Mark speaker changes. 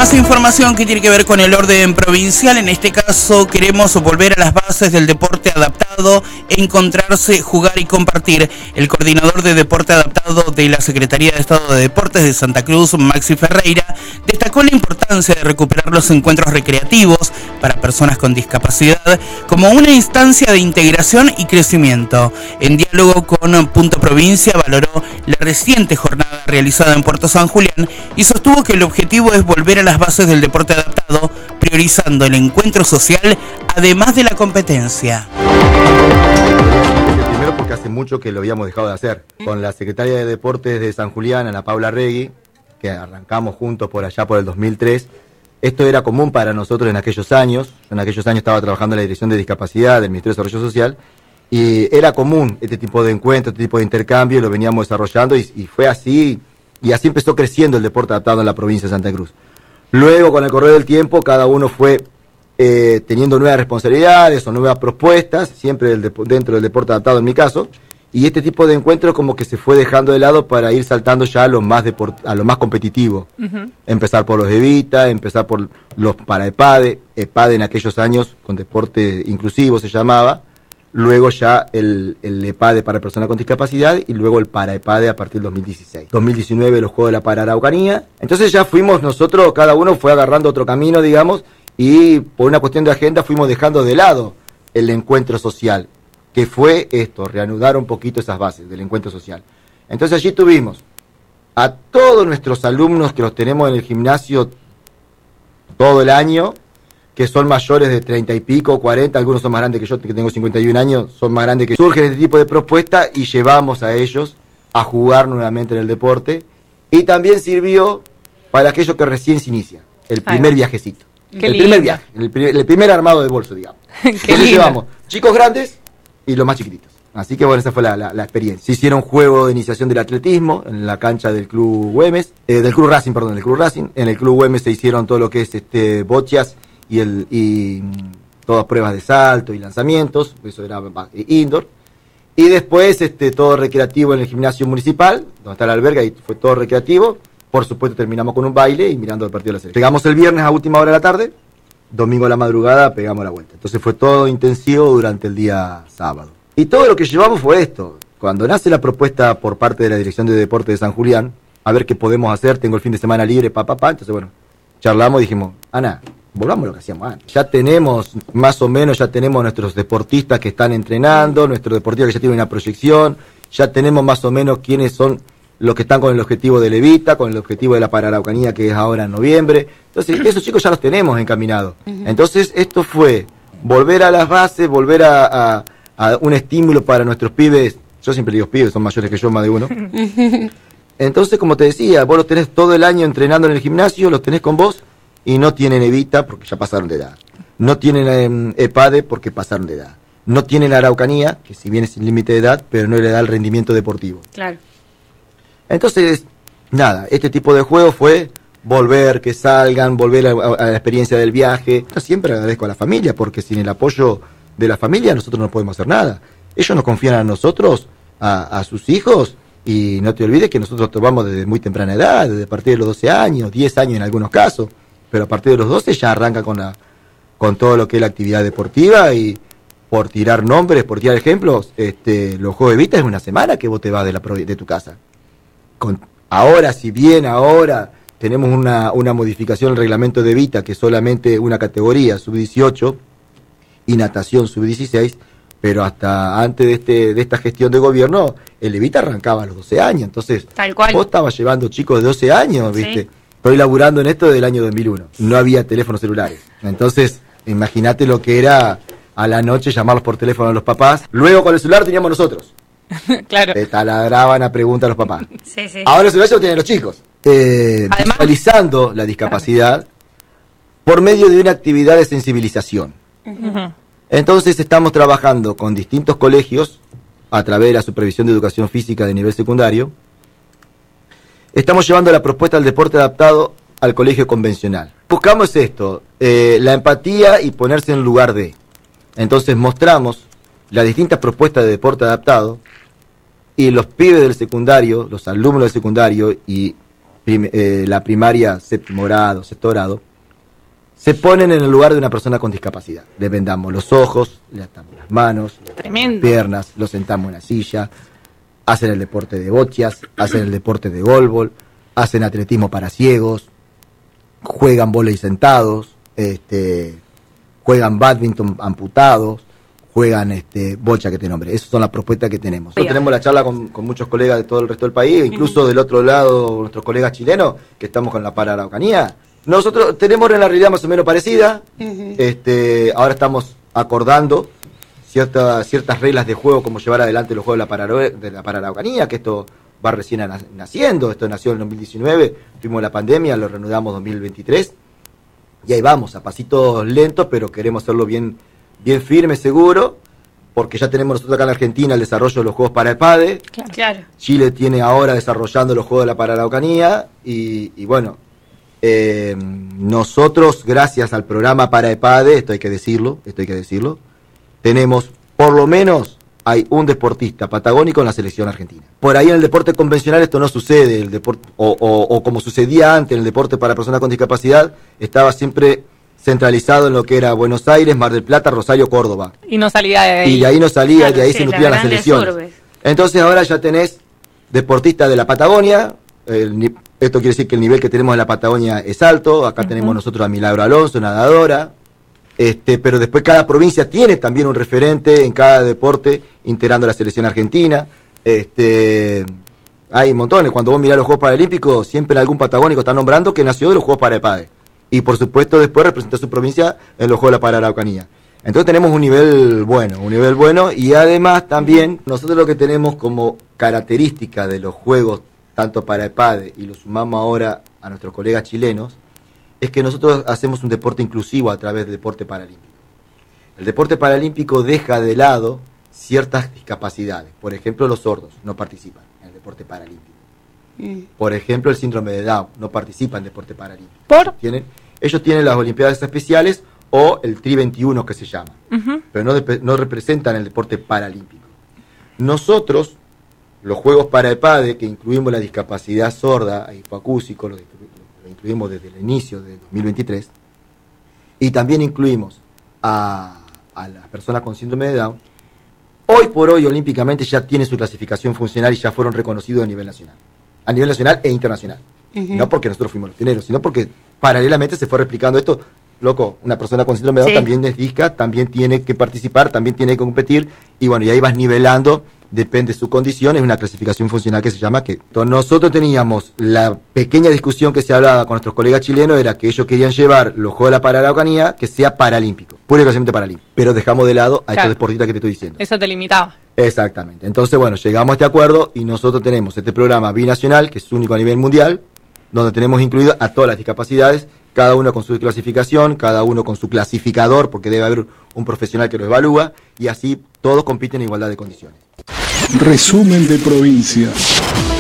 Speaker 1: Más información que tiene que ver con el orden provincial. En este caso queremos volver a las bases del deporte adaptado, encontrarse, jugar y compartir. El coordinador de deporte adaptado de la Secretaría de Estado de Deportes de Santa Cruz, Maxi Ferreira, destacó la importancia de recuperar los encuentros recreativos para personas con discapacidad como una instancia de integración y crecimiento. En diálogo con Punto Provincia valoró la reciente jornada realizada en Puerto San Julián y sostuvo que el objetivo es volver a las bases del deporte adaptado, priorizando el encuentro social además de la competencia.
Speaker 2: Primero porque hace mucho que lo habíamos dejado de hacer. Con la secretaria de Deportes de San Julián, Ana Paula Regui, que arrancamos juntos por allá por el 2003, esto era común para nosotros en aquellos años. En aquellos años estaba trabajando en la Dirección de Discapacidad del Ministerio de Desarrollo Social y era común este tipo de encuentro, este tipo de intercambio, y lo veníamos desarrollando y fue así, y así empezó creciendo el deporte adaptado en la provincia de Santa Cruz. Luego, con el correr del tiempo, cada uno fue teniendo nuevas responsabilidades o nuevas propuestas, siempre dentro del deporte adaptado en mi caso, y este tipo de encuentros como que se fue dejando de lado para ir saltando ya a lo más competitivo. Empezar por los Evita, empezar por los para EPADE en aquellos años con deporte inclusivo se llamaba, luego ya el EPADE para personas con discapacidad y luego el para EPADE a partir del 2016. 2019 los Juegos de la Para-Araucanía. Entonces ya fuimos nosotros, cada uno fue agarrando otro camino, digamos, y por una cuestión de agenda fuimos dejando de lado el encuentro social, que fue esto, reanudar un poquito esas bases del encuentro social. Entonces allí tuvimos a todos nuestros alumnos que los tenemos en el gimnasio todo el año, que son mayores de 30 y pico, 40, algunos son más grandes que yo, que tengo 51 años, son más grandes que yo. Surge este tipo de propuesta y llevamos a ellos a jugar nuevamente en el deporte, y también sirvió para aquellos que recién se inicia, el primer viajecito. El primer viaje, el primer armado de bolso, digamos. Entonces llevamos chicos grandes y los más chiquititos. Así que bueno, esa fue la experiencia. Se hicieron juegos de iniciación del atletismo en la cancha del Club Güemes, del Club Racing. En el Club Güemes se hicieron todo lo que es bochas y todas pruebas de salto y lanzamientos, eso era indoor. Y después todo recreativo en el gimnasio municipal, donde está la alberga, y fue todo recreativo. Por supuesto terminamos con un baile y mirando el partido de la selección. Llegamos el viernes a última hora de la tarde, domingo a la madrugada pegamos la vuelta. Entonces fue todo intensivo durante el día sábado. Y todo lo que llevamos fue esto. Cuando nace la propuesta por parte de la Dirección de Deportes de San Julián, a ver qué podemos hacer, tengo el fin de semana libre, entonces bueno, charlamos y dijimos, Ana, volvamos a lo que hacíamos antes. Ya tenemos, más o menos, nuestros deportistas que están entrenando, nuestros deportistas que ya tienen una proyección, ya tenemos más o menos quiénes son los que están con el objetivo de Levita, con el objetivo de la Para-Araucanía, que es ahora en noviembre. Entonces, esos chicos ya los tenemos encaminados. Entonces, esto fue volver a las bases, volver a un estímulo para nuestros pibes. Yo siempre digo pibes, son mayores que yo, más de uno. Entonces, como te decía, vos los tenés todo el año entrenando en el gimnasio, los tenés con vos, y no tienen Evita porque ya pasaron de edad. No tienen EPADE porque pasaron de edad. No tienen la Araucanía, que si bien es sin límite de edad, pero no le da el rendimiento deportivo.
Speaker 3: Claro.
Speaker 2: Entonces, nada, este tipo de juego fue volver, que salgan, volver a la experiencia del viaje. Yo siempre agradezco a la familia, porque sin el apoyo de la familia nosotros no podemos hacer nada. Ellos nos confían a nosotros, a sus hijos, y no te olvides que nosotros tomamos desde muy temprana edad, desde a partir de los 12 años, 10 años en algunos casos, pero a partir de los 12 ya arranca con todo lo que es la actividad deportiva. Y por tirar nombres, por tirar ejemplos, los Juegos de Evita es una semana que vos te vas de tu casa. Ahora, si bien ahora tenemos una modificación del reglamento de Evita, que es solamente una categoría, sub-18, y natación sub-16, pero hasta antes de esta gestión de gobierno, el Evita arrancaba a los 12 años, entonces
Speaker 3: tal cual.
Speaker 2: Vos estabas llevando chicos de 12 años, ¿viste? Sí. Estoy laburando en esto desde el año 2001, no había teléfonos celulares, entonces imagínate lo que era a la noche llamarlos por teléfono a los papás. Luego con el celular teníamos nosotros.
Speaker 3: Claro.
Speaker 2: Te taladraban a preguntas a los papás.
Speaker 3: Sí, sí.
Speaker 2: Ahora eso lo tienen los chicos. Visualizando la discapacidad por medio de una actividad de sensibilización. Entonces estamos trabajando con distintos colegios a través de la supervisión de educación física de nivel secundario. Estamos llevando la propuesta del deporte adaptado al colegio convencional. Buscamos esto, la empatía y ponerse en lugar de. Entonces mostramos las distintas propuestas de deporte adaptado, y los pibes del secundario, los alumnos del secundario y la primaria, séptimo grado, sexto grado, se ponen en el lugar de una persona con discapacidad. Le vendamos los ojos, le atamos las manos, le atamos las piernas, lo sentamos en la silla, hacen el deporte de bochas, hacen el deporte de golbol, hacen atletismo para ciegos, juegan vóley sentados, juegan bádminton amputados, juegan bocha que te nombre. Esas son las propuestas que tenemos. Nosotros tenemos la charla con muchos colegas de todo el resto del país, incluso del otro lado, nuestros colegas chilenos, que estamos con la Pararaucanía. Nosotros tenemos una realidad más o menos parecida. Ahora estamos acordando ciertas reglas de juego, como llevar adelante los juegos de la Pararaucanía, que esto va recién naciendo. Esto nació en 2019, tuvimos la pandemia, lo reanudamos en 2023. Y ahí vamos, a pasitos lentos, pero queremos hacerlo bien firme, seguro, porque ya tenemos nosotros acá en Argentina el desarrollo de los juegos para EPADE.
Speaker 3: Claro.
Speaker 2: Chile tiene ahora desarrollando los juegos de la Pararaucanía y bueno, nosotros, gracias al programa para EPADE, esto hay que decirlo, tenemos, por lo menos, hay un deportista patagónico en la selección argentina. Por ahí en el deporte convencional esto no sucede, el deporte, o como sucedía antes en el deporte para personas con discapacidad, estaba siempre centralizado en lo que era Buenos Aires, Mar del Plata, Rosario, Córdoba.
Speaker 3: Y no salía de ahí.
Speaker 2: Y de ahí no salía,
Speaker 3: claro,
Speaker 2: de ahí
Speaker 3: sí,
Speaker 2: se nutrían las selecciones.
Speaker 3: Urbes.
Speaker 2: Entonces ahora ya tenés deportistas de la Patagonia, esto quiere decir que el nivel que tenemos en la Patagonia es alto, acá tenemos nosotros a Milagro Alonso, nadadora, pero después cada provincia tiene también un referente en cada deporte integrando la selección argentina. Hay montones, cuando vos mirás los Juegos Paralímpicos, siempre algún patagónico está nombrando que nació de los Juegos para EPADE. Y por supuesto después representa a su provincia en los Juegos de la Pararaucanía. Entonces tenemos un nivel bueno, y además también nosotros lo que tenemos como característica de los Juegos, tanto para EPADE y lo sumamos ahora a nuestros colegas chilenos, es que nosotros hacemos un deporte inclusivo a través del deporte paralímpico. El deporte paralímpico deja de lado ciertas discapacidades. Por ejemplo, los sordos no participan en el deporte paralímpico. Por ejemplo, el síndrome de Down no participa en deporte paralímpico.
Speaker 3: ¿Por?
Speaker 2: Ellos tienen las Olimpiadas Especiales o el Tri 21 que se llama, pero no representan el deporte paralímpico. Nosotros, los Juegos para EPADE, que incluimos la discapacidad sorda e hipoacúsico, lo incluimos desde el inicio de 2023, y también incluimos a las personas con síndrome de Down, hoy por hoy olímpicamente ya tienen su clasificación funcional y ya fueron reconocidos a nivel nacional e internacional. No porque nosotros fuimos los pioneros, sino porque paralelamente se fue replicando esto. Loco, una persona con síndrome de Down también es disca, también tiene que participar, también tiene que competir, y bueno, y ahí vas nivelando, depende de su condición, es una clasificación funcional que se llama que. Entonces, nosotros teníamos la pequeña discusión que se hablaba con nuestros colegas chilenos, era que ellos querían llevar los Juegos de la Pararaucanía que sea paralímpico, pura y exclusivamente paralímpico, pero dejamos de lado a estos deportistas que te estoy diciendo.
Speaker 3: Eso te limitaba.
Speaker 2: Exactamente. Entonces, bueno, llegamos a este acuerdo y nosotros tenemos este programa binacional, que es único a nivel mundial, donde tenemos incluido a todas las discapacidades, cada uno con su clasificación, cada uno con su clasificador, porque debe haber un profesional que lo evalúa, y así todos compiten en igualdad de condiciones.
Speaker 4: Resumen de provincia.